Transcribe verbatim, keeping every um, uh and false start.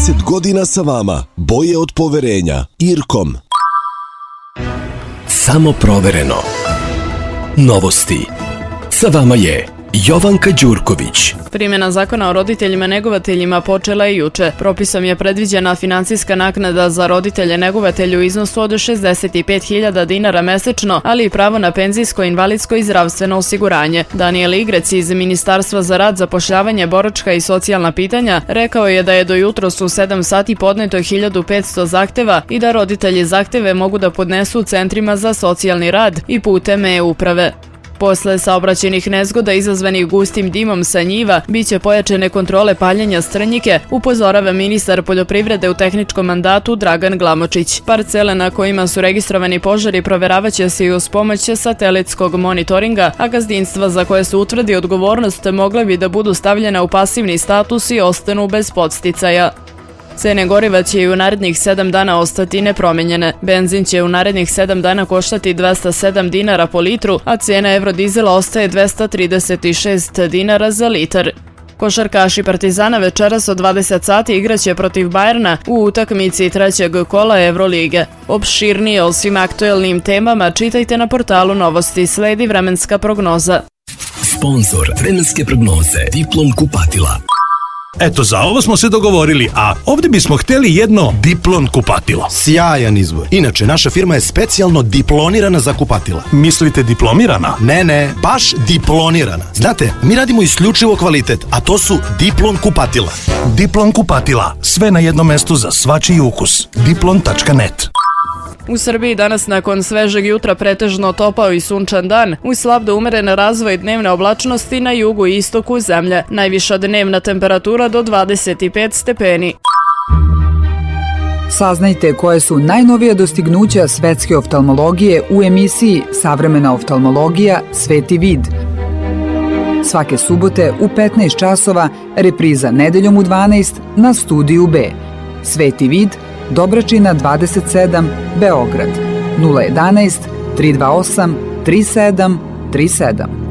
trideset godina sa vama. Boje od poverenja. Irkom. Samo provereno. Novosti. Sa vama je Jovanka Đurković. Primjena zakona o roditeljima negovateljima počela je juče. Propisom je predviđena finansijska naknada za roditelje negovatelju u iznosu od šezdeset pet hiljada dinara mesečno, ali i pravo na penzijsko, invalidsko i zdravstveno osiguranje. Daniel Igrec iz Ministarstva za rad, zapošljavanje, boračka i socijalna pitanja rekao je da je do jutros u sedam sati podneto hiljadu petsto zahteva i da roditelji zahteve mogu da podnesu u centrima za socijalni rad i putem e-uprave. Posle saobraćajnih nezgoda izazvanih gustim dimom sa njiva, biće pojačane kontrole paljenja strnjike, upozorava ministar poljoprivrede u tehničkom mandatu Dragan Glamočić. Parcele na kojima su registrovani požari proveravaće se i uz pomoć satelitskog monitoringa, a gazdinstva za koje se utvrdi odgovornost mogle bi da budu stavljena u pasivni status i ostanu bez podsticaja. Cene goriva će i u narednih sedam dana ostati nepromenjene. Benzin će u narednih sedam dana koštati dvesta sedam dinara po litru, a cena evrodizela ostaje dvesta trideset šest dinara za litar. Košarkaši Partizana večeras od dvadeset sati igraće protiv Bajerna u utakmici trećeg kola Evrolige. Opširnije o svim aktuelnim temama čitajte na portalu Novosti. Sledi vremenska prognoza. Sponzor vremenske prognoze Diplom kupatila. Eto, za ovo smo se dogovorili, a ovdje bismo htjeli jedno Diplon kupatilo. Sjajan izbor. Inače, naša firma je specijalno diplonirana za kupatila. Mislite diplomirana? Ne, ne, baš diplonirana. Znate, mi radimo isključivo kvalitet, a to su Diplon kupatila. Diplon kupatila. Sve na jednom mestu za svačiji ukus. diplon tačka net. U Srbiji danas nakon svežeg jutra pretežno topao i sunčan dan, uz slab do umeren razvoj dnevne oblačnosti na jugu i istoku zemlje. Najviša dnevna temperatura do dvadeset pet stepeni. Saznajte koje su najnovije dostignuća svetske oftalmologije u emisiji Savremena oftalmologija Sveti vid. Svake subote u petnaest časova, repriza nedeljom u dvanaest na Studiju B. Sveti vid, Dobračina dvadeset sedam, Beograd, nula jedanaest, tri dva osam, tri sedam tri sedam.